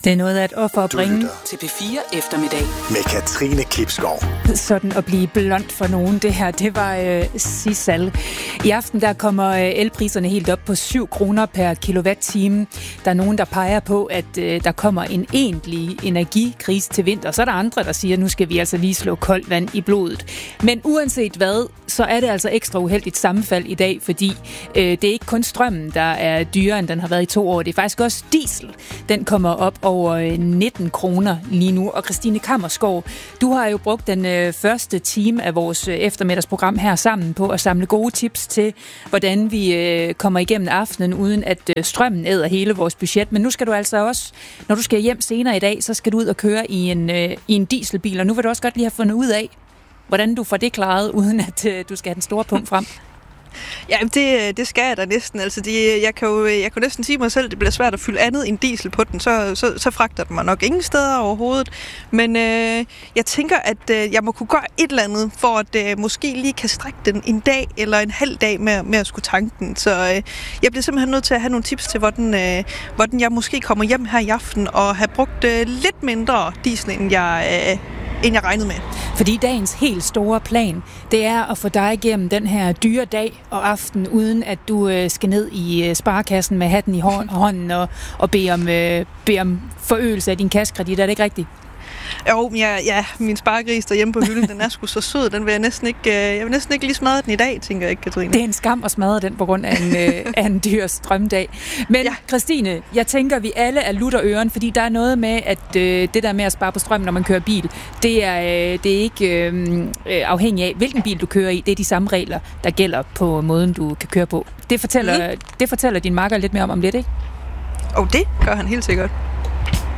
Det er noget af et offer at bringe til P4 eftermiddag. Med Katrine Kipskov. Sådan at blive blond for nogen. Det her, det var Sissal. I aften der kommer elpriserne helt op på 7 kroner per kilowatt-time. Der er nogen, der peger på, at der kommer en egentlig energikrise til vinter. Så er der andre, der siger, at nu skal vi altså lige slå koldt vand i blodet. Men uanset hvad, så er det altså ekstra uheldigt sammenfald i dag, fordi det er ikke kun strømmen, der er dyrere, end den har været i 2 år. Det er faktisk også diesel. Den kommer op over 19 kroner lige nu. Og Christine Kammerskov, du har jo brugt den første time af vores eftermiddagsprogram her sammen på at samle gode tips til, hvordan vi kommer igennem aftenen, uden at strømmen æder hele vores budget. Men nu skal du altså også, når du skal hjem senere i dag, så skal du ud og køre i en dieselbil. Og nu vil du også godt lige have fundet ud af, hvordan du får det klaret, uden at du skal have den store punkt frem. Ja, det skal jeg da næsten. Altså, jeg kan næsten sige mig selv, at det bliver svært at fylde andet end diesel på den, så fragter den mig nok ingen steder overhovedet. Men jeg tænker, at jeg må kunne gøre et eller andet, for at måske lige kan strække den en dag eller en halv dag med at skulle tanke den. Så jeg bliver simpelthen nødt til at have nogle tips til, hvordan jeg måske kommer hjem her i aften og have brugt lidt mindre diesel, end jeg regnede med. Fordi dagens helt store plan, det er at få dig igennem den her dyre dag og aften, uden at du skal ned i sparekassen med hatten i hånden og bede om forøgelse af din kassekredit. Er det ikke rigtigt? Jo, ja, min sparegris derhjemme på hylden, den er sgu så sød. Den vil jeg næsten ikke lige smadre den i dag, tænker jeg ikke, Katrine. Det er en skam at smadre den på grund af en dyr strømdag. Men ja. Christine, jeg tænker, vi alle er lutter øren, fordi der er noget med, at det der med at spare på strøm, når man kører bil, det er ikke afhængigt af, hvilken bil du kører i. Det er de samme regler, der gælder på måden, du kan køre på. Det fortæller din makker lidt mere om lidt, ikke? Det gør han helt sikkert.